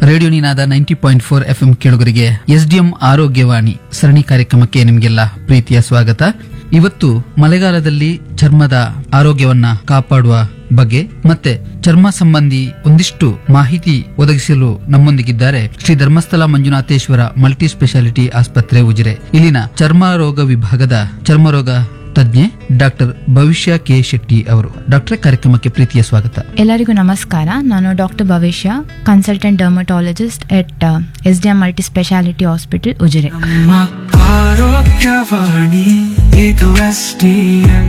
Radio ನಿನಾದ 90.4 FM ಕೇಳುಗರಿಗೆ SDM ಆರೋಗ್ಯವಾಣಿ ಸರಣಿ ಕಾರ್ಯಕ್ರಮಕ್ಕೆ ನಿಮಗೆಲ್ಲ ಪ್ರೀತಿಯ ಸ್ವಾಗತ. ಇವತ್ತು ಮಳೆಗಾಲದಲ್ಲಿ ಚರ್ಮದ ಆರೋಗ್ಯವನ್ನ ಕಾಪಾಡುವ ಬಗ್ಗೆ ಮತ್ತೆ ಚರ್ಮ ಸಂಬಂಧಿ ಒಂದಿಷ್ಟು ಮಾಹಿತಿ ಒದಗಿಸಲು ನಮ್ಮೊಂದಿಗಿದ್ದಾರೆ ಶ್ರೀ ಧರ್ಮಸ್ಥಳ ಮಂಜುನಾಥೇಶ್ವರ ಮಲ್ಟಿ ಸ್ಪೆಷಾಲಿಟಿ ಆಸ್ಪತ್ರೆ ಉಜಿರೆ. ಇಲ್ಲಿನ ಚರ್ಮ ರೋಗ ವಿಭಾಗದ ಚರ್ಮರೋಗ ತಜ್ಞೆ ಡಾಕ್ಟರ್ ಭವಿಷ್ಯ ಕೆ ಶೆಟ್ಟಿ ಅವರು. ಡಾಕ್ಟರ್, ಕಾರ್ಯಕ್ರಮಕ್ಕೆ ಪ್ರೀತಿಯ ಸ್ವಾಗತ. ಎಲ್ಲರಿಗೂ ನಮಸ್ಕಾರ. ನಾನು ಡಾಕ್ಟರ್ ಭವಿಷ್ಯ, ಕನ್ಸಲ್ಟೆಂಟ್ ಡರ್ಮಟಾಲಜಿಸ್ಟ್ ಎಟ್ SDM multi speciality hospital Ujire. ಆರೋಗ್ಯವಾಣಿ ಇದು ಎಸ್ಡಿಎಂ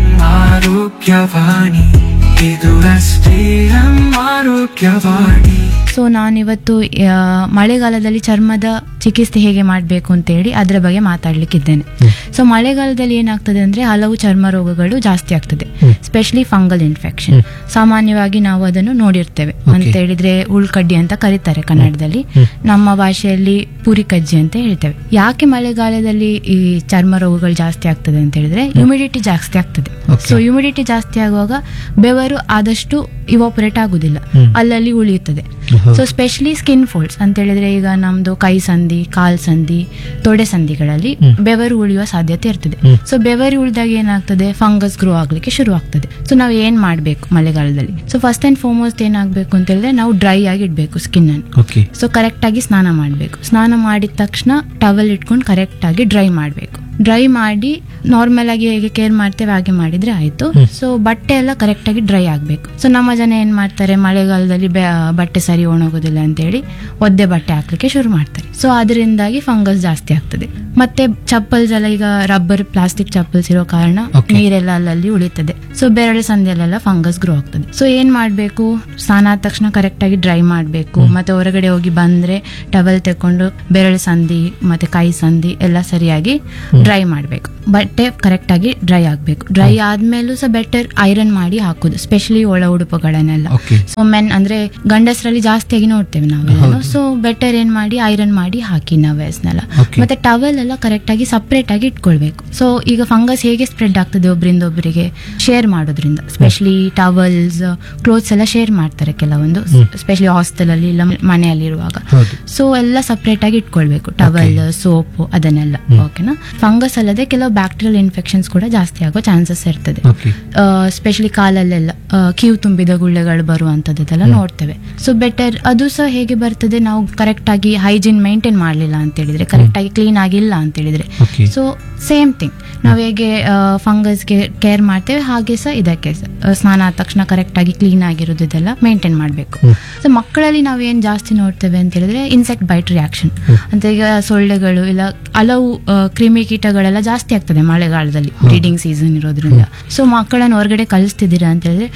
ಆರೋಗ್ಯವಾಣಿ, ಇದು ಎಸ್ಡಿಎಂ ಆರೋಗ್ಯವಾಣಿ. ಸೊ ನಾನಿವತ್ತು ಮಳೆಗಾಲದಲ್ಲಿ ಚರ್ಮದ ಚಿಕಿತ್ಸೆ ಹೇಗೆ ಮಾಡಬೇಕು ಅಂತ ಹೇಳಿ ಅದರ ಬಗ್ಗೆ ಮಾತಾಡ್ಲಿಕ್ಕಿದ್ದೇನೆ. ಸೊ ಮಳೆಗಾಲದಲ್ಲಿ ಏನಾಗ್ತದೆ ಅಂದ್ರೆ ಹಲವು ಚರ್ಮ ರೋಗಗಳು ಜಾಸ್ತಿ ಆಗ್ತದೆ, ಸ್ಪೆಷಲಿ ಫಂಗಲ್ ಇನ್ಫೆಕ್ಷನ್. ಸಾಮಾನ್ಯವಾಗಿ ನಾವು ಅದನ್ನು ನೋಡಿರ್ತೇವೆ. ಅಂತ ಹೇಳಿದ್ರೆ ಉಳ್ಕಡ್ಡಿ ಅಂತ ಕರೀತಾರೆ ಕನ್ನಡದಲ್ಲಿ, ನಮ್ಮ ಭಾಷೆಯಲ್ಲಿ ಪುರಿಕಜ್ಜಿ ಅಂತ ಹೇಳ್ತೇವೆ. ಯಾಕೆ ಮಳೆಗಾಲದಲ್ಲಿ ಈ ಚರ್ಮ ರೋಗಗಳು ಜಾಸ್ತಿ ಆಗ್ತದೆ ಅಂತ ಹೇಳಿದ್ರೆ ಹ್ಯೂಮಿಡಿಟಿ ಜಾಸ್ತಿ ಆಗ್ತದೆ. ಸೊ ಹ್ಯೂಮಿಡಿಟಿ ಜಾಸ್ತಿ ಆಗುವಾಗ ಬೆವರು ಆದಷ್ಟು ಇವಾಪರೇಟ್ ಆಗುದಿಲ್ಲ, ಅಲ್ಲಲ್ಲಿ ಉಳಿಯುತ್ತದೆ. ಸೊ ಸ್ಪೆಷಲಿ ಸ್ಕಿನ್ ಫೋಲ್ಡ್ಸ್ ಅಂತ ಹೇಳಿದ್ರೆ ಈಗ ನಮ್ದು ಕೈ ಸಂಧಿ, ಕಾಲ್ ಸಂಧಿ, ತೊಡೆ ಸಂಧಿಗಳಲ್ಲಿ ಬೆವರು ಉಳಿಯುವ ಸಾಧ್ಯತೆ ಇರ್ತದೆ. ಸೊ ಬೆವರು ಉಳಿದಾಗ ಏನಾಗ್ತದೆ, ಫಂಗಸ್ ಗ್ರೋ ಆಗ್ಲಿಕ್ಕೆ ಶುರು ಆಗ್ತದೆ. ಸೊ ನಾವು ಏನ್ ಮಾಡ್ಬೇಕು ಮಳೆಗಾಲದಲ್ಲಿ? ಸೊ ಫಸ್ಟ್ ಅಂಡ್ ಫಾರ್ಮೋಸ್ಟ್ ಏನಾಗ್ಬೇಕು ಅಂತ ಹೇಳಿದ್ರೆ ನಾವು ಡ್ರೈ ಆಗಿ ಇಡ್ಬೇಕು ಸ್ಕಿನ್ ಅನ್ನು. ಸೊ ಕರೆಕ್ಟ್ ಆಗಿ ಸ್ನಾನ ಮಾಡ್ಬೇಕು. ಸ್ನಾನ ಮಾಡಿದ ತಕ್ಷಣ ಟವಲ್ ಇಟ್ಕೊಂಡು ಕರೆಕ್ಟ್ ಆಗಿ ಡ್ರೈ ಮಾಡ್ಬೇಕು. ಡ್ರೈ ಮಾಡಿ ನಾರ್ಮಲ್ ಆಗಿ ಹೇಗೆ ಕೇರ್ ಮಾಡ್ತೇವೆ ಹಾಗೆ ಮಾಡಿದ್ರೆ ಆಯ್ತು. ಸೊ ಬಟ್ಟೆ ಎಲ್ಲ ಕರೆಕ್ಟ್ ಆಗಿ ಡ್ರೈ ಆಗ್ಬೇಕು. ಸೊ ನಮ್ಮ ಜನ ಏನ್ ಮಾಡ್ತಾರೆ, ಮಳೆಗಾಲದಲ್ಲಿ ಬಟ್ಟೆ ಸರಿ ಒಣಗೋದಿಲ್ಲ ಅಂತ ಹೇಳಿ ಒದ್ದೆ ಬಟ್ಟೆ ಹಾಕ್ಲಿಕ್ಕೆ ಶುರು ಮಾಡ್ತಾರೆ. ಸೊ ಅದರಿಂದಾಗಿ ಫಂಗಸ್ ಜಾಸ್ತಿ ಆಗ್ತದೆ. ಮತ್ತೆ ಚಪ್ಪಲ್ಸ್ ಎಲ್ಲ ಈಗ ರಬ್ಬರ್ ಪ್ಲಾಸ್ಟಿಕ್ ಚಪ್ಪಲ್ಸ್ ಇರೋ ಕಾರಣ ನೀರೆಲ್ಲ ಅಲ್ಲಲ್ಲಿ ಉಳಿತದೆ. ಸೊ ಬೆರಳು ಸಂಧಿಯಲ್ಲೆಲ್ಲ ಫಂಗಸ್ ಗ್ರೋ ಆಗ್ತದೆ. ಸೊ ಏನ್ ಮಾಡ್ಬೇಕು, ಸ್ನಾನ ಆದ ತಕ್ಷಣ ಕರೆಕ್ಟ್ ಆಗಿ ಡ್ರೈ ಮಾಡ್ಬೇಕು. ಮತ್ತೆ ಹೊರಗಡೆ ಹೋಗಿ ಬಂದ್ರೆ ಟವಲ್ ತೆಕೊಂಡು ಬೆರಳು ಸಂಧಿ ಮತ್ತೆ ಕೈ ಸಂಧಿ ಎಲ್ಲ ಸರಿಯಾಗಿ ಡ್ರೈ ಮಾಡ್ಬೇಕು. ಬಟ್ಟೆ ಕರೆಕ್ಟ್ ಆಗಿ ಡ್ರೈ ಆಗ್ಬೇಕು. ಡ್ರೈ ಆದ್ಮೇಲೂ ಸಹ ಬೆಟರ್ ಐರನ್ ಮಾಡಿ ಹಾಕುದು, ಸ್ಪೆಷಲಿ ಒಳ ಉಡುಪುಗಳನ್ನೆಲ್ಲ. ಸೊ ಮೆನ್ ಅಂದ್ರೆ ಗಂಡಸರಲ್ಲಿ ಜಾಸ್ತಿಯಾಗಿ ನೋಡ್ತೇವೆ ನಾವೆಲ್ಲ. ಸೊ ಬೆಟರ್ ಏನ್ ಮಾಡಿ ಐರನ್ ಮಾಡಿ ಹಾಕಿ ನಾವೇಸ್ನೆಲ್ಲ. ಮತ್ತೆ ಟವಲ್ ಎಲ್ಲ ಕರೆಕ್ಟ್ ಆಗಿ ಸಪರೇಟ್ ಆಗಿ ಇಟ್ಕೊಳ್ಬೇಕು. ಸೊ ಈಗ ಫಂಗಸ್ ಹೇಗೆ ಸ್ಪ್ರೆಡ್ ಆಗ್ತದೆ ಒಬ್ಬರಿಂದ ಒಬ್ಬರಿಗೆ ಶೇರ್ ಮಾಡೋದ್ರಿಂದ, ಸ್ಪೆಷಲಿ ಟವಲ್ಸ್, ಕ್ಲೋತ್ಸ್ ಎಲ್ಲ ಶೇರ್ ಮಾಡ್ತಾರೆ ಕೆಲವೊಂದು, ಸ್ಪೆಷಲಿ ಹಾಸ್ಟೆಲ್ ಅಲ್ಲಿ ಇಲ್ಲ ಮನೆಯಲ್ಲಿ ಇರುವಾಗ. ಸೊ ಎಲ್ಲ ಸಪರೇಟ್ ಆಗಿ ಇಟ್ಕೊಳ್ಬೇಕು, ಟವಲ್, ಸೋಪ್ ಅದನ್ನೆಲ್ಲ. ಓಕೆನಾ? ಫಂಗಸ್ ಅಲ್ಲದೆ ಕೆಲವು ಬ್ಯಾಕ್ಟೀರಿಯಲ್ ಇನ್ಫೆಕ್ಷನ್ಸ್ ಕೂಡ ಜಾಸ್ತಿ ಆಗೋ ಚಾನ್ಸಸ್ ಇರ್ತದೆ. ಸ್ಪೆಷಲಿ ಕಾಲಲ್ಲೆಲ್ಲ ಕೀವು ತುಂಬಿದ ಗುಳ್ಳೆಗಳು ಬರುವಂತದ್ದೆಲ್ಲ ನೋಡ್ತೇವೆ. ಸೊ ಬೆಟರ್ ಅದು ಸಹ ಹೇಗೆ ಬರ್ತದೆ, ನಾವು ಕರೆಕ್ಟ್ ಆಗಿ ಹೈಜೀನ್ ಮೇಂಟೈನ್ ಮಾಡಲಿಲ್ಲ ಅಂತ ಹೇಳಿದ್ರೆ, ಕರೆಕ್ಟ್ ಆಗಿ ಕ್ಲೀನ್ ಆಗಿಲ್ಲ ಅಂತ ಹೇಳಿದ್ರೆ. ಸೊ ಸೇಮ್ ಥಿಂಗ್, ನಾವು ಹೇಗೆ ಫಂಗಸ್ಗೆ ಕೇರ್ ಮಾಡ್ತೇವೆ ಹಾಗೆ ಸಹ ಇದಕ್ಕೆ ಸ್ನಾನ ಆದ ತಕ್ಷಣ ಕರೆಕ್ಟ್ ಆಗಿ ಕ್ಲೀನ್ ಆಗಿರೋದು ಇದೆಲ್ಲ ಮೇಂಟೈನ್ ಮಾಡಬೇಕು. ಸೊ ಮಕ್ಕಳಲ್ಲಿ ನಾವು ಏನ್ ಜಾಸ್ತಿ ನೋಡ್ತೇವೆ ಅಂತ ಹೇಳಿದ್ರೆ ಇನ್ಸೆಕ್ಟ್ ಬೈಟ್ ರಿಯಾಕ್ಷನ್ ಅಂತ. ಈಗ ಸೊಳ್ಳೆಗಳು ಇಲ್ಲ ಹಲವು ಕ್ರಿಮಿ ಕೀಟಗಳೆಲ್ಲ ಜಾಸ್ತಿ ಆಗ್ತದೆ ಮಳೆಗಾಲದಲ್ಲಿ, ಬ್ರೀಡಿಂಗ್ ಸೀಸನ್ ಇರೋದ್ರಿಂದ. ಸೊ ಮಕ್ಕಳನ್ನು ಹೊರಗಡೆ ಕಳಿಸ್ತಿದ್ದೀರಾ ಅಂತ ಹೇಳಿದ್ರೆ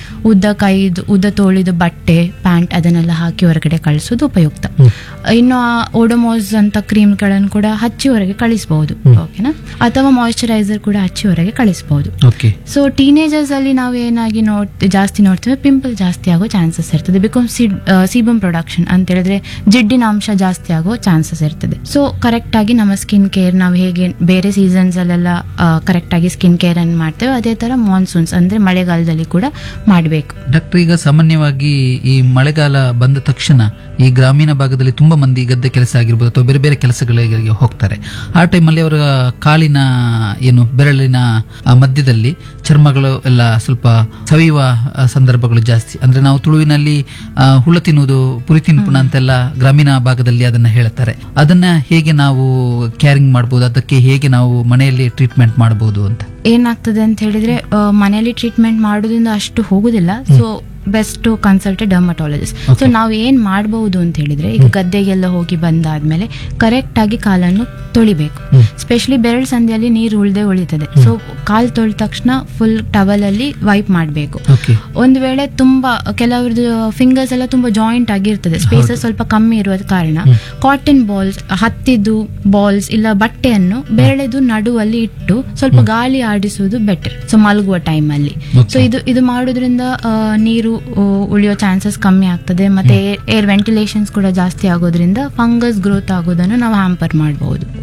ಉದ್ದ ತೋಳಿದ ಬಟ್ಟೆ, ಪ್ಯಾಂಟ್ ಅದನ್ನೆಲ್ಲ ಹಾಕಿ ಹೊರಗಡೆ ಕಳಿಸೋದು ಉಪಯುಕ್ತ. ಇನ್ನು ಓಡೋಮೋಸ್ ಅಂತ ಕ್ರೀಮ್ಗಳನ್ನು ಕೂಡ ಹಚ್ಚಿ ಹೊರಗೆ ಕಳಿಸಬಹುದು. ಓಕೆನಾ? ಅಥವಾ ಮಾಯಿಶ್ಚರೈಸರ್ ಕೂಡ ಹಚ್ಚಿ ಹೊರಗೆ ಕಳಿಸಬಹುದು. ಸೊ ಟೀನೇಜರ್ಸ್ ಅಲ್ಲಿ ನಾವು ಏನಾಗಿ ಜಾಸ್ತಿ ನೋಡ್ತೇವೆ, ಪಿಂಪಲ್ ಜಾಸ್ತಿ ಆಗೋ ಚಾನ್ಸಸ್ ಇರ್ತದೆ. ಬಿಕಾಸ್ ಸೀಬಮ್ ಪ್ರೊಡಕ್ಷನ್ ಅಂತ ಹೇಳಿದ್ರೆ ಜಿಡ್ಡಿನ ಅಂಶ ಜಾಸ್ತಿ ಆಗೋ ಚಾನ್ಸಸ್ ಇರ್ತದೆ. ಸೊ ಕರೆಕ್ಟ್ ಆಗಿ ನಮ್ಮ ಸ್ಕಿನ್ ಕೇರ್ ನಾವು ಹೇಗೆ ಬೇರೆ ಸೀಸನ್ಸ್ ಅಲ್ಲೆಲ್ಲ ಕರೆಕ್ಟ್ ಆಗಿ ಸ್ಕಿನ್ ಕೇರ್ ಅನ್ನು ಮಾಡ್ತೇವೆ, ಅದೇ ತರ ಮಾನ್ಸೂನ್ಸ್ ಅಂದ್ರೆ ಮಳೆಗಾಲದಲ್ಲಿ ಕೂಡ ಮಾಡಬೇಕು. ಡಾಕ್ಟರ್, ಈಗ ಸಾಮಾನ್ಯವಾಗಿ ಈ ಮಳೆಗಾಲ ಬಂದ ತಕ್ಷಣ ಈ ಗ್ರಾಮೀಣ ಭಾಗದಲ್ಲಿ ತುಂಬಾ ಮಂದಿ ಗದ್ದೆ ಕೆಲಸ ಆಗಿರ್ಬೋದು ಅಥವಾ ಬೇರೆ ಬೇರೆ ಕೆಲಸಗಳಿಗೆ ಹೋಗ್ತಾರೆ. ಆ ಟೈಮಲ್ಲಿ ಅವರ ಕಾಲಿನ ಬೆರಳಿನ ಮಧ್ಯದಲ್ಲಿ ಚರ್ಮಗಳು ಎಲ್ಲ ಸ್ವಲ್ಪ ಸವಿಯುವ ಸಂದರ್ಭಗಳು ಜಾಸ್ತಿ. ಅಂದ್ರೆ ನಾವು ತುಳುವಿನಲ್ಲಿ ಹುಳ ತಿನ್ನುವುದು ಪುರಿ ತಿನ್ಪುಣ ಅಂತೆಲ್ಲ ಗ್ರಾಮೀಣ ಭಾಗದಲ್ಲಿ ಅದನ್ನ ಹೇಳ್ತಾರೆ. ಅದನ್ನ ಹೇಗೆ ನಾವು ಕ್ಯಾರಿಂಗ್ ಮಾಡಬಹುದು, ಅದಕ್ಕೆ ಹೇಗೆ ನಾವು ಮನೆಯಲ್ಲಿ ಟ್ರೀಟ್ಮೆಂಟ್ ಮಾಡಬಹುದು ಅಂತ? ಏನಾಗ್ತದೆ ಅಂತ ಹೇಳಿದ್ರೆ ಮನೆಯಲ್ಲಿ ಟ್ರೀಟ್ಮೆಂಟ್ ಮಾಡೋದ್ರಿಂದ ಅಷ್ಟು ಹೋಗುದಿಲ್ಲ. So best consult dermatologist. So ನಾವು ಏನ್ ಮಾಡಬಹುದು ಅಂತ ಹೇಳಿದ್ರೆ, ಈಗ ಗದ್ದೆಗೆಲ್ಲ ಹೋಗಿ ಬಂದಾದ್ಮೇಲೆ ಕರೆಕ್ಟ್ ಆಗಿ ಕಾಲನ್ನು ತೊಳಿಬೇಕು. ಸ್ಪೆಷಲಿ ಬೆರಳು ಸಂಧಿಯಲ್ಲಿ ನೀರು ಉಳಿತದೆ. ಸೊ ಕಾಲ್ ತೊಳೆದ ತಕ್ಷಣ ಫುಲ್ ಟವಲ್ ಅಲ್ಲಿ ವೈಪ್ ಮಾಡಬೇಕು. ಒಂದು ವೇಳೆ ತುಂಬಾ ಕೆಲವ್ರದ್ದು ಫಿಂಗರ್ಸ್ ಎಲ್ಲ ತುಂಬಾ ಜಾಯಿಂಟ್ ಆಗಿರ್ತದೆ, ಸ್ಪೇಸಸ್ ಸ್ವಲ್ಪ ಕಮ್ಮಿ ಇರುವ ಕಾರಣ ಕಾಟನ್ ಬಾಲ್ಸ್, ಹತ್ತಿದ್ದು ಬಾಲ್ಸ್ ಇಲ್ಲ ಬಟ್ಟೆಯನ್ನು ಬೆರಳೆದು ನಡುವಲ್ಲಿ ಇಟ್ಟು ಸ್ವಲ್ಪ ಗಾಳಿ ಆಡಿಸುವುದು ಬೆಟರ್. ಸೊ ಮಲಗುವ ಟೈಮ್ ಅಲ್ಲಿ. ಸೊ ಇದು ಮಾಡೋದ್ರಿಂದ ನೀರು ಉಳಿಯೋ ಚಾನ್ಸಸ್ ಕಮ್ಮಿ ಆಗ್ತದೆ. ಮತ್ತೆ ಏರ್ ವೆಂಟಿಲೇಷನ್ಸ್ ಕೂಡ ಜಾಸ್ತಿ ಆಗೋದ್ರಿಂದ ಫಂಗಸ್ ಗ್ರೋತ್ ಆಗೋದನ್ನು ನಾವು ಹ್ಯಾಂಪರ್ ಮಾಡಬಹುದು.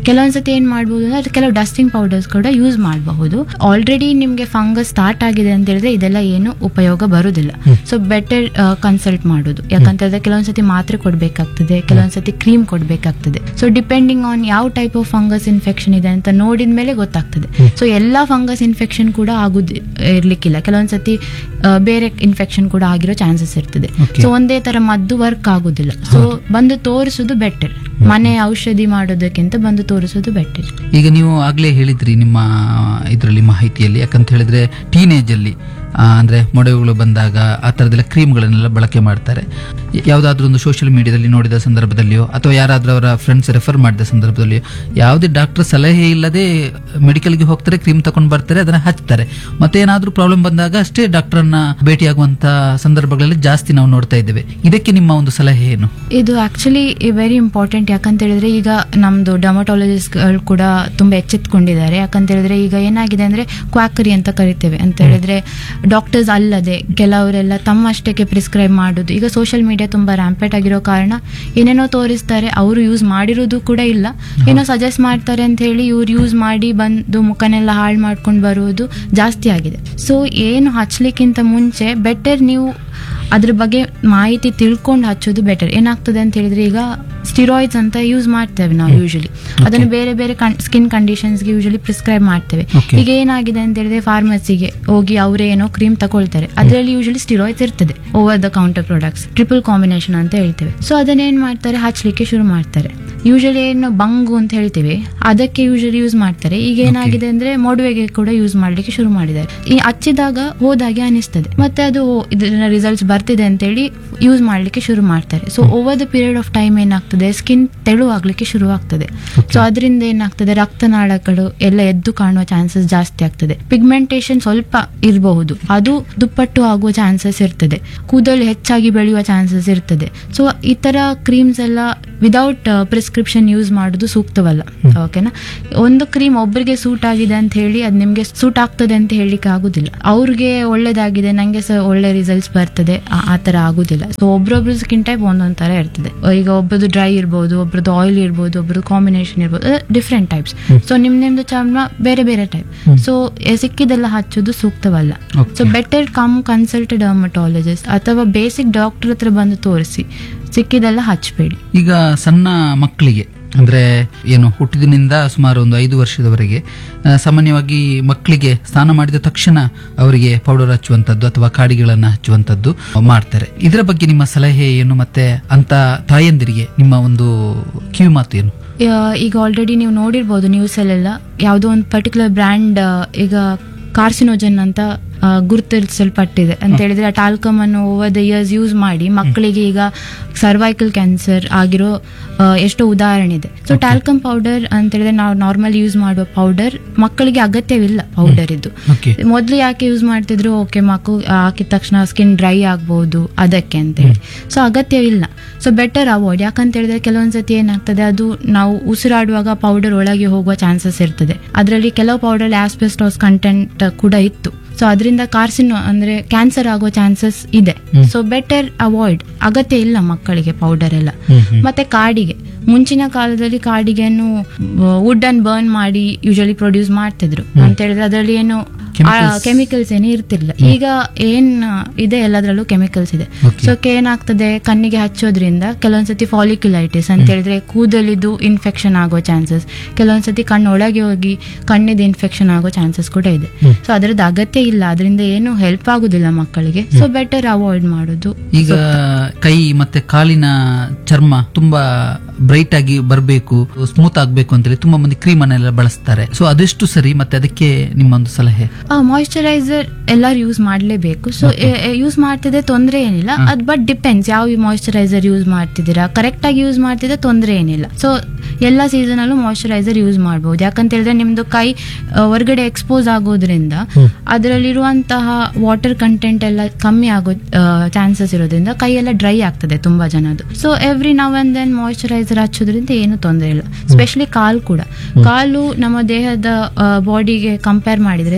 ಕೆಲವೊಂದ್ಸತಿ ಏನ್ ಮಾಡ್ಬೋದು ಅಂದ್ರೆ ಕೆಲವು ಡಸ್ಟಿಂಗ್ ಪೌಡರ್ಸ್ ಕೂಡ ಯೂಸ್ ಮಾಡಬಹುದು. ಆಲ್ರೆಡಿ ನಿಮ್ಗೆ ಫಂಗಸ್ ಸ್ಟಾರ್ಟ್ ಆಗಿದೆ ಅಂತ ಹೇಳಿದ್ರೆ ಇದೆಲ್ಲ ಏನು ಉಪಯೋಗ ಬರುದಿಲ್ಲ. ಸೊ ಬೆಟರ್ ಕನ್ಸಲ್ಟ್ ಮಾಡೋದು. ಯಾಕಂತ ಹೇಳಿದ್ರೆ ಕೆಲವೊಂದ್ಸತಿ ಮಾತ್ರೆ ಕೊಡ್ಬೇಕಾಗ್ತದೆ, ಕೆಲವೊಂದ್ಸತಿ ಕ್ರೀಮ್ ಕೊಡ್ಬೇಕಾಗ್ತದೆ. ಸೊ ಡಿಪೆಂಡಿಂಗ್ ಆನ್ ಯಾವ ಟೈಪ್ ಆಫ್ ಫಂಗಸ್ ಇನ್ಫೆಕ್ಷನ್ ಇದೆ ಅಂತ ನೋಡಿದ ಮೇಲೆ ಗೊತ್ತಾಗ್ತದೆ. ಸೊ ಎಲ್ಲಾ ಫಂಗಸ್ ಇನ್ಫೆಕ್ಷನ್ ಕೂಡ ಇರ್ಲಿಕ್ಕಿಲ್ಲ, ಕೆಲವೊಂದ್ಸತಿ ಬೇರೆ ಇನ್ಫೆಕ್ಷನ್ ಕೂಡ ಆಗಿರೋ ಚಾನ್ಸಸ್ ಇರ್ತದೆ. ಸೊ ಒಂದೇ ತರ ಮದ್ದು ವರ್ಕ್ ಆಗುದಿಲ್ಲ. ಸೊ ಬಂದು ತೋರಿಸೋದು ಬೆಟರ್, ಮನೆ ಔಷಧಿ ಮಾಡೋದಕ್ಕಿಂತ ಬಂದು ತೋರಿಸೋದು ಬೆಟರ್. ಈಗ ನೀವು ಆಗ್ಲೇ ಹೇಳಿದ್ರಿ ನಿಮ್ಮ ಇದರಲ್ಲಿ ಮಾಹಿತಿಯಲ್ಲಿ, ಯಾಕಂತ ಹೇಳಿದ್ರೆ ಟೀನೇಜ್ ಅಲ್ಲಿ ಅಂದ್ರೆ ಮೊಡವೆಗಳು ಬಂದಾಗ ಆ ತರದೆಲ್ಲ ಕ್ರೀಮ್ಗಳನ್ನೆಲ್ಲ ಬಳಕೆ ಮಾಡ್ತಾರೆ. ಯಾವ್ದಾದ್ರು ಒಂದು ಸೋಷಿಯಲ್ ಮೀಡಿಯಾದಲ್ಲಿ ನೋಡಿದ ಸಂದರ್ಭದಲ್ಲಿಯೋ ಅಥವಾ ಯಾರಾದ್ರೂ ಅವರ ಫ್ರೆಂಡ್ಸ್ ರೆಫರ್ ಮಾಡಿದ ಸಂದರ್ಭದಲ್ಲಿಯೋ ಯಾವುದೇ ಡಾಕ್ಟರ್ ಸಲಹೆ ಇಲ್ಲದೆ ಮೆಡಿಕಲ್ಗೆ ಹೋಗ್ತಾರೆ, ಕ್ರೀಮ್ ತಗೊಂಡ್ ಬರ್ತಾರೆ, ಅದನ್ನ ಹಚ್ತಾರೆ. ಮತ್ತೆ ಏನಾದ್ರೂ ಪ್ರಾಬ್ಲಮ್ ಬಂದಾಗ ಅಷ್ಟೇ ಡಾಕ್ಟರ್ನ ಭೇಟಿಯಾಗುವಂತ ಸಂದರ್ಭಗಳಲ್ಲಿ ಜಾಸ್ತಿ ನಾವು ನೋಡ್ತಾ ಇದ್ದೇವೆ. ಇದಕ್ಕೆ ನಿಮ್ಮ ಒಂದು ಸಲಹೆ ಏನು? ಇದು ಆಕ್ಚುಲಿ ವೆರಿ ಇಂಪಾರ್ಟೆಂಟ್. ಯಾಕಂತ ಹೇಳಿದ್ರೆ ಈಗ ನಮ್ದು ಡರ್ಮಟಾಲಜಿಸ್ಟ್ ಗಳು ಕೂಡ ತುಂಬಾ ಎಚ್ಚೆತ್ಕೊಂಡಿದ್ದಾರೆ. ಯಾಕಂತ ಹೇಳಿದ್ರೆ ಈಗ ಏನಾಗಿದೆ ಅಂದ್ರೆ ಕ್ವಾಕರಿ ಅಂತ ಕರಿತೇವೆ. ಅಂತ ಹೇಳಿದ್ರೆ ಡಾಕ್ಟರ್ಸ್ ಅಲ್ಲದೆ ಕೆಲವರೆಲ್ಲ ತಮ್ಮಷ್ಟಕ್ಕೆ ಪ್ರಿಸ್ಕ್ರೈಬ್ ಮಾಡೋದು. ಈಗ ಸೋಷಿಯಲ್ ಮೀಡಿಯಾ ತುಂಬಾ ರ್ಯಾಂಪೆಟ್ ಆಗಿರೋ ಕಾರಣ ಏನೇನೋ ತೋರಿಸ್ತಾರೆ, ಅವರು ಯೂಸ್ ಮಾಡಿರೋದು ಕೂಡ ಇಲ್ಲ, ಏನೋ ಸಜೆಸ್ಟ್ ಮಾಡ್ತಾರೆ ಅಂತ ಹೇಳಿ ಇವ್ರು ಯೂಸ್ ಮಾಡಿ ಬಂದು ಮುಖನೆಲ್ಲ ಹಾಳು ಮಾಡ್ಕೊಂಡು ಬರುವುದು ಜಾಸ್ತಿ ಆಗಿದೆ. ಸೊ ಏನು ಹಚ್ಲಿಕ್ಕಿಂತ ಮುಂಚೆ ಬೆಟರ್ ನೀವು ಅದ್ರ ಬಗ್ಗೆ ಮಾಹಿತಿ ತಿಳ್ಕೊಂಡು ಹಚ್ಚೋದು ಬೆಟರ್. ಏನಾಗ್ತದೆ ಅಂತ ಹೇಳಿದ್ರೆ ಈಗ ಸ್ಟಿರಾಯ್ಡ್ಸ್ ಅಂತ ಯೂಸ್ ಮಾಡ್ತೇವೆ ನಾವು ಯೂಶಲಿ, ಅದನ್ನು ಬೇರೆ ಬೇರೆ ಸ್ಕಿನ್ ಕಂಡೀಷನ್ಸ್ಗೆ ಯೂಶಲಿ ಪ್ರಿಸ್ಕ್ರೈಬ್ ಮಾಡ್ತೇವೆ. ಈಗ ಏನಾಗಿದೆ ಅಂತ ಹೇಳಿದ್ರೆ ಫಾರ್ಮಸಿಗೆ ಹೋಗಿ ಅವರೇ ಏನೋ ಕ್ರೀಮ್ ತಗೊಳ್ತಾರೆ, ಅದರಲ್ಲಿ ಯೂಶಲಿ ಸ್ಟಿರಾಯ್ಡ್ಸ್ ಇರ್ತದೆ, over the counter products, triple combination ಅಂತ ಹೇಳ್ತೇವೆ. ಸೊ ಅದನ್ನೇನ್ ಮಾಡ್ತಾರೆ, ಹಚ್ಲಿಕ್ಕೆ ಶುರು ಮಾಡ್ತಾರೆ. ಯೂಶಲಿ ಏನು ಬಂಗು ಅಂತ ಹೇಳ್ತೇವೆ ಅದಕ್ಕೆ ಯೂಶಲಿ ಯೂಸ್ ಮಾಡ್ತಾರೆ. ಈಗ ಏನಾಗಿದೆ ಅಂದ್ರೆ ಮೊಡವೆಗೆ ಕೂಡ ಯೂಸ್ ಮಾಡ್ಲಿಕ್ಕೆ ಶುರು ಮಾಡಿದ್ದಾರೆ. ಈ ಹಚ್ಚಿದಾಗ ಹೋದಾಗೆ ಅನಿಸ್ತದೆ, ಮತ್ತೆ ಅದು ಇದರ ರಿಸಲ್ಟ್ಸ್ ಬರ್ತಿದೆ ಅಂತ ಹೇಳಿ ಯೂಸ್ ಮಾಡ್ಲಿಕ್ಕೆ ಶುರು ಮಾಡ್ತಾರೆ. So over the period of time ಏನಾಗ್ತದೆ, ಸ್ಕಿನ್ ತೆಳುವಾಗ್ಲಿಕ್ಕೆ ಶುರು ಆಗ್ತದೆ. ಸೊ ಅದರಿಂದ ಏನಾಗ್ತದೆ, ರಕ್ತನಾಳಗಳು ಎಲ್ಲ ಎದ್ದು ಕಾಣುವ ಚಾನ್ಸಸ್ ಜಾಸ್ತಿ ಆಗ್ತದೆ. ಪಿಗ್ಮೆಂಟೇಶನ್ ಸ್ವಲ್ಪ ಇರಬಹುದು, ಅದು ದುಪ್ಪಟ್ಟು ಆಗುವ ಚಾನ್ಸಸ್ ಇರ್ತದೆ. ಕೂದಲು ಹೆಚ್ಚಾಗಿ ಬೆಳೆಯುವ ಚಾನ್ಸಸ್ ಇರ್ತದೆ. ಸೊ ಈ ತರ ಕ್ರೀಮ್ಸ್ ಎಲ್ಲ ವಿದೌಟ್ ಪ್ರಿಸ್ಕ್ರಿಪ್ಷನ್ ಯೂಸ್ ಮಾಡೋದು ಸೂಕ್ತವಲ್ಲ. ಓಕೆನಾ? ಒಂದು ಕ್ರೀಮ್ ಒಬ್ಬರಿಗೆ ಸೂಟ್ ಆಗಿದೆ ಅಂತ ಹೇಳಿ ಅದು ನಿಮ್ಗೆ ಸೂಟ್ ಆಗ್ತದೆ ಅಂತ ಹೇಳಿಕ್ಕೆ ಆಗುದಿಲ್ಲ. ಅವ್ರಿಗೆ ಒಳ್ಳೇದಾಗಿದೆ, ನಂಗೆ ಸಹ ಒಳ್ಳೆ ರಿಸಲ್ಟ್ಸ್ ಬರ್ತದೆ, ಆ ತರ ಆಗುದಿಲ್ಲ. ಸೊ ಒಬ್ರೊಬ್ರು ಸ್ಕಿನ್ ಟೈಪ್ ಒಂದೊಂದ್ ತರ ಇರ್ತದೆ. ಈಗ ಒಬ್ಬರದು ಡ್ರೈ ಇರ್ಬೋದು, ಒಬ್ರದ್ದು ಆಯಿಲ್ ಇರ್ಬೋದು, ಒಬ್ರದ್ದು ಕಾಂಬಿನೇಷನ್ ಇರ್ಬೋದು, ಡಿಫ್ರೆಂಟ್ ಟೈಪ್ಸ್. ಸೊ ನಿಮ್ದು ಚರ್ಮ ಬೇರೆ ಬೇರೆ ಟೈಪ್. ಸೊ ಸಿಕ್ಕಿದೆಲ್ಲ ಹಚ್ಚೋದು ಸೂಕ್ತವಲ್ಲ. So better come consult dermatologist ಅಥವಾ ಬೇಸಿಕ್ ಡಾಕ್ಟರ್ ಹತ್ರ ಬಂದು ತೋರಿಸಿ, ಸಿಕ್ಕಿದೆಲ್ಲ ಹಚ್ಚಬೇಡಿ. ಈಗ ಸಣ್ಣ ಮಕ್ಕಳಿಗೆ ಅಂದ್ರೆ ಏನು ಹುಟ್ಟಿದಿನಿಂದ ಸುಮಾರು ಒಂದು 5 ವರ್ಷದವರೆಗೆ ಸಾಮಾನ್ಯವಾಗಿ ಮಕ್ಕಳಿಗೆ ಸ್ನಾನ ಮಾಡಿದ ತಕ್ಷಣ ಅವರಿಗೆ ಪೌಡರ್ ಹಚ್ಚುವಂತದ್ದು ಅಥವಾ ಕಾಡಿಗಳನ್ನ ಹಚ್ಚುವಂತದ್ದು ಮಾಡ್ತಾರೆ. ಇದರ ಬಗ್ಗೆ ನಿಮ್ಮ ಸಲಹೆ ಏನು? ಮತ್ತೆ ಅಂತ ತಾಯಂದಿರಿಗೆ ನಿಮ್ಮ ಒಂದು ಕಿವಿ ಮಾತು ಏನು? ಈಗ ಆಲ್ರೆಡಿ ನೀವು ನೋಡಿರ್ಬೋದು ನ್ಯೂಸ್ ಅಲ್ಲೆಲ್ಲ, ಯಾವುದೋ ಒಂದು ಪರ್ಟಿಕ್ಯುಲರ್ ಬ್ರ್ಯಾಂಡ್ ಈಗ ಕಾರ್ಸಿನೋಜನ್ ಅಂತ ಗುರುತಿಸಲ್ಪಟ್ಟಿದೆ ಅಂತ ಹೇಳಿದ್ರೆ ಆ ಟಾಲ್ಕಮ್ ಅನ್ನು ಓವರ್ ದ ಇಯರ್ಸ್ ಯೂಸ್ ಮಾಡಿ ಮಕ್ಕಳಿಗೆ ಈಗ ಸರ್ವೈಕಲ್ ಕ್ಯಾನ್ಸರ್ ಆಗಿರೋ ಎಷ್ಟೋ ಉದಾಹರಣೆ ಇದೆ. ಸೊ ಟಾಲ್ಕಮ್ ಪೌಡರ್ ಅಂತ ಹೇಳಿದ್ರೆ ನಾವು ನಾರ್ಮಲ್ ಯೂಸ್ ಮಾಡುವ ಪೌಡರ್ ಮಕ್ಕಳಿಗೆ ಅಗತ್ಯವಿಲ್ಲ. ಪೌಡರ್ ಇದ್ದು ಮೊದಲು ಯಾಕೆ ಯೂಸ್ ಮಾಡ್ತಿದ್ರು, ಓಕೆ ಮಕ್ಕಳು ಹಾಕಿದ ತಕ್ಷಣ ಸ್ಕಿನ್ ಡ್ರೈ ಆಗ್ಬಹುದು ಅದಕ್ಕೆ ಅಂತ ಹೇಳಿ. ಸೊ ಅಗತ್ಯವಿಲ್ಲ. So better avoid. ಯಾಕಂತ ಹೇಳಿದ್ರೆ ಕೆಲವೊಂದ್ಸತಿ ಏನಾಗ್ತದೆ, ಅದು ನಾವು ಉಸಿರಾಡುವಾಗ ಪೌಡರ್ ಒಳಗೆ ಹೋಗುವ ಚಾನ್ಸಸ್ ಇರ್ತದೆ. ಅದರಲ್ಲಿ ಕೆಲವು ಪೌಡರ್ ಆಸ್ಬೆಸ್ಟಾಸ್ ಕಂಟೆಂಟ್ ಕೂಡ ಇತ್ತು. ಸೊ ಅದರಿಂದ ಕಾರ್ಸಿನೋ ಅಂದ್ರೆ ಕ್ಯಾನ್ಸರ್ ಆಗುವ ಚಾನ್ಸಸ್ ಇದೆ. So better avoid. ಅಗತ್ಯ ಇಲ್ಲ ಮಕ್ಕಳಿಗೆ ಪೌಡರ್ ಎಲ್ಲ. ಮತ್ತೆ ಕಾಡಿಗೆ, ಮುಂಚಿನ ಕಾಲದಲ್ಲಿ ಕಾಡಿಗೆಯನ್ನು ವುಡ್ ಅನ್ನು ಬರ್ನ್ ಮಾಡಿ ಯೂಶಲಿ ಪ್ರೊಡ್ಯೂಸ್ ಮಾಡ್ತಿದ್ರು ಅಂತ ಹೇಳಿದ್ರೆ ಅದರಲ್ಲಿ ಏನು ಕೆಮಿಕಲ್ಸ್ ಏನೂ ಇರ್ತಿರ್ಲಿಲ್ಲ. ಈಗ ಏನ್ ಇದೆ ಎಲ್ಲದರಲ್ಲೂ ಕೆಮಿಕಲ್ಸ್ ಇದೆ. ಸೊ ಏನಾಗ್ತದೆ, ಕಣ್ಣಿಗೆ ಹಚ್ಚೋದ್ರಿಂದ ಕೆಲವೊಂದ್ಸತಿ ಫಾಲಿಕ್ಯುಲೈಟಿಸ್ ಅಂತ ಹೇಳಿದ್ರೆ ಕೂದಲಿದ್ದು ಇನ್ಫೆಕ್ಷನ್ ಆಗೋ ಚಾನ್ಸಸ್, ಕೆಲವೊಂದ್ಸತಿ ಕಣ್ಣು ಒಳಗೆ ಹೋಗಿ ಕಣ್ಣಿದ ಇನ್ಫೆಕ್ಷನ್ ಆಗೋ ಚಾನ್ಸಸ್ ಕೂಡ ಇದೆ. ಸೊ ಅದರದ್ದು ಅಗತ್ಯ ಇಲ್ಲ, ಅದರಿಂದ ಏನು ಹೆಲ್ಪ್ ಆಗುದಿಲ್ಲ ಮಕ್ಕಳಿಗೆ. ಸೊ ಬೆಟರ್ ಅವಾಯ್ಡ್ ಮಾಡೋದು. ಈಗ ಕೈ ಮತ್ತೆ ಕಾಲಿನ ಚರ್ಮ ತುಂಬಾ ಬ್ರೈಟ್ ಆಗಿ ಬರಬೇಕು, ಸ್ಮೂತ್ ಆಗ್ಬೇಕು ಅಂತೇಳಿ ತುಂಬಾ ಮಂದಿ ಕ್ರೀಮ್ ಅನ್ನೆಲ್ಲ ಬಳಸ್ತಾರೆ. ಸೊ ಅದೆಷ್ಟು ಸರಿ? ಮತ್ತೆ ಅದಕ್ಕೆ ನಿಮ್ಮೊಂದು ಸಲಹೆ? ಮಾಯಿಶ್ಚರೈಸರ್ ಎಲ್ಲರೂ ಯೂಸ್ ಮಾಡಲೇಬೇಕು. ಸೊ ಯೂಸ್ ಮಾಡ್ತಿದ್ರೆ ತೊಂದರೆ ಏನಿಲ್ಲ. ಅದ್ ಬಟ್ ಡಿಪೆಂಡ್ಸ್ ಯಾವ ಮಾಯಿಶ್ಚರೈಸರ್ ಯೂಸ್ ಮಾಡ್ತಿದ್ದೀರಾ. ಕರೆಕ್ಟ್ ಆಗಿ ಯೂಸ್ ಮಾಡ್ತಿದ್ರೆ ತೊಂದರೆ ಏನಿಲ್ಲ. ಸೊ ಎಲ್ಲಾ ಸೀಸನ್ ಅಲ್ಲೂ ಮಾಯಿಶ್ಚರೈಸರ್ ಯೂಸ್ ಮಾಡಬಹುದು. ಯಾಕಂತ ಹೇಳಿದ್ರೆ ನಿಮ್ದು ಕೈ ಹೊರಗಡೆ ಎಕ್ಸ್ಪೋಸ್ ಆಗೋದ್ರಿಂದ ಅದರಲ್ಲಿರುವಂತಹ ವಾಟರ್ ಕಂಟೆಂಟ್ ಎಲ್ಲ ಕಮ್ಮಿ ಆಗೋ ಚಾನ್ಸಸ್ ಇರೋದ್ರಿಂದ ಕೈ ಎಲ್ಲ ಡ್ರೈ ಆಗ್ತದೆ ತುಂಬಾ ಜನದು. So every now and then moisturiser ಹಚ್ಚೋದ್ರಿಂದ ಏನು ತೊಂದರೆ ಇಲ್ಲ. ಸ್ಪೆಷಲಿ ಕಾಲು ಕೂಡ. ಕಾಲು ನಮ್ಮ ದೇಹದ ಬಾಡಿಗೆ ಕಂಪೇರ್ ಮಾಡಿದ್ರೆ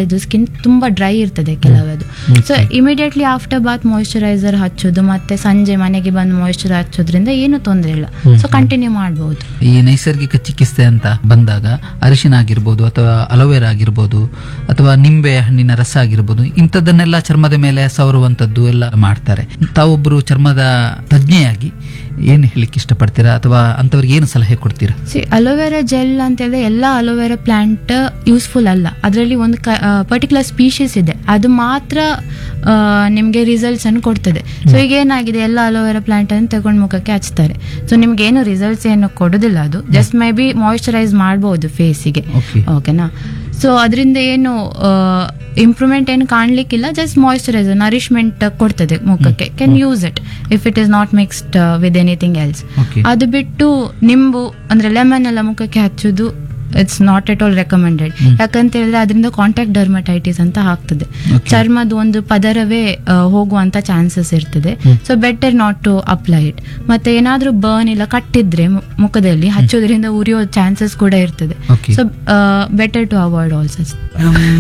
ಮಾಡಿದ್ದು ಸ್ಕಿನ್ ತುಂಬಾ ಡ್ರೈ ಇರ್ತದೆ ಕೆಲವದು. So immediately after Baat moisturiser ಹಚ್ಚೋದು ಮತ್ತೆ ಸಂಜೆ ಮನೆಗೆ ಬಂದು ಮಾಯಿಶ್ಚರ್ ಹಚ್ಚೋದ್ರಿಂದ ಏನು ತೊಂದರೆ ಇಲ್ಲ. ಸೊ ಕಂಟಿನ್ಯೂ ಮಾಡಬಹುದು. ಈ ನೈಸರ್ಗಿಕ ಚಿಕಿತ್ಸೆ ಅಂತ ಬಂದಾಗ ಅರಿಶಿನ ಆಗಿರ್ಬೋದು ಅಥವಾ ಅಲೋವೆರಾ ಆಗಿರ್ಬೋದು ಅಥವಾ ನಿಂಬೆ ಹಣ್ಣಿನ ರಸ ಆಗಿರ್ಬೋದು, ಇಂಥದ್ದನ್ನೆಲ್ಲ ಚರ್ಮದ ಮೇಲೆ ಸವರುವಂತದ್ದು ಎಲ್ಲ ಮಾಡ್ತಾರೆ. ತಾವೊಬ್ರು ಚರ್ಮದ ತಜ್ಞೆಯಾಗಿ ಏನ್ ಹೇಳಿಕ್ಕೆ ಇಷ್ಟಪಡ್ತೀರಾ ಅಥವಾ ಅಂತವ್ರಿಗೆ ಏನು ಸಲಹೆ ಕೊಡ್ತೀರಾ? ಅಲೋವೆರಾ ಜೆಲ್ ಅಂತ ಹೇಳಿದ್ರೆ ಎಲ್ಲ ಅಲೋವೆರಾ ಪ್ಲಾಂಟ್ ಯೂಸ್ಫುಲ್ ಅಲ್ಲ. ಅದರಲ್ಲಿ ಒಂದು ಪರ್ಟಿಕ್ಯುಲರ್ ಸ್ಪೀಶೀಸ್ ಇದೆ, ಅದು ಮಾತ್ರ ನಿಮ್ಗೆ ರಿಸಲ್ಟ್ಸ್ ಅನ್ನು ಕೊಡ್ತದೆ. ಸೊ ಈಗ ಏನಾಗಿದೆ, ಎಲ್ಲ ಅಲೋವೆರಾ ಪ್ಲಾಂಟ್ ಅನ್ನು ತಗೊಂಡು ಮುಖಕ್ಕೆ ಹಚ್ತಾರೆ. ಸೊ ನಿಮ್ಗೆ ಏನು ರಿಸಲ್ಟ್ಸ್ ಏನು ಕೊಡೋದಿಲ್ಲ. ಅದು ಜಸ್ಟ್ ಮೇ ಬಿ ಮಾಯಿಶ್ಚರೈಸ್ ಮಾಡಬಹುದು ಫೇಸಿಗೆ, ಓಕೆನಾ. ಸೊ ಅದರಿಂದ ಏನು ಇಂಪ್ರೂವ್ಮೆಂಟ್ ಏನು ಕಾಣ್ಲಿಕ್ಕಿಲ್ಲ, ಜಸ್ಟ್ ಮಾಯಿಶ್ಚರೈಸರ್ ನರಿಶ್ಮೆಂಟ್ ಕೊಡ್ತದೆ ಮುಖಕ್ಕೆ. Can use it if it is not mixed with anything else. ಅದು ಬಿಟ್ಟು ನಿಂಬು ಅಂದ್ರೆ ಲೆಮನ್ ಎಲ್ಲ ಮುಖಕ್ಕೆ ಹಚ್ಚೋದು it's not at all recommended. ಯಾಕಂತ ಹೇಳಿದ್ರೆ ಅದರಿಂದ ಕಾಂಟ್ಯಾಕ್ಟ್ ಡರ್ಮಟೈಟಿಸ್ ಅಂತ ಆಗ್ತದೆ. ಚರ್ಮದ ಒಂದು ಪದರವೇ ಹೋಗುವಂತ ಚಾನ್ಸಸ್ ಇರ್ತದೆ. So better not to apply it. ಮತ್ತೆ ಏನಾದ್ರೂ ಬರ್ನ್ ಇಲ್ಲ ಕಟ್ಟಿದ್ರೆ ಮುಖದಲ್ಲಿ ಹಚ್ಚೋದ್ರಿಂದ ಉರಿಯೋ ಚಾನ್ಸಸ್ ಕೂಡ ಇರ್ತದೆ. So better to avoid also.